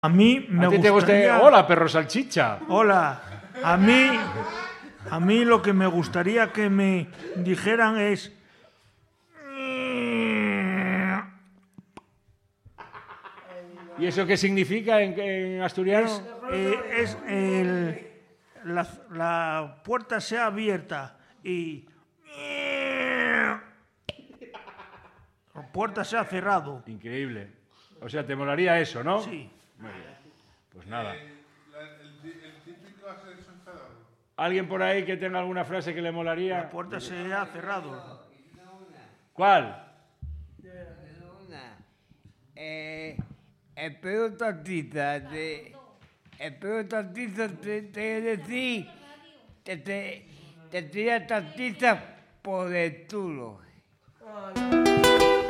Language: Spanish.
A mí me ¿A ti te gustaría... gusta? Hola, perro salchicha. Hola. A mí lo que me gustaría que me dijeran es... ¿Y eso qué significa en asturiano? La puerta sea abierta y... La puerta sea cerrado. Increíble. O sea, te molaría eso, ¿no? Sí. Muy bien. Pues nada. El típico ascensor cerrado. ¿Alguien por ahí que tenga alguna frase que le molaría? La puerta sea cerrado. ¿Cuál? Espero tantita, te decir, te tira tantita por el tulo.